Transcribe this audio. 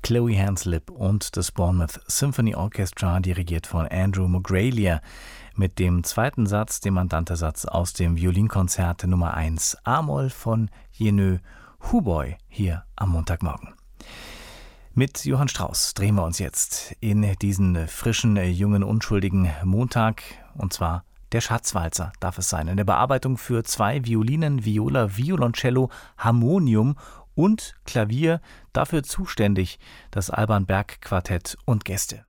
Chloe Hanslip und das Bournemouth Symphony Orchestra, dirigiert von Andrew Mogralia, mit dem zweiten Satz, dem Andante-Satz aus dem Violinkonzert Nummer 1 A-Moll von Jenő Huboly, hier am Montagmorgen. Mit Johann Strauss drehen wir uns jetzt in diesen frischen, jungen, unschuldigen Montag, und zwar der Schatzwalzer darf es sein, in der Bearbeitung für 2 Violinen, Viola, Violoncello, Harmonium und Klavier, dafür zuständig das Alban Berg Quartett und Gäste.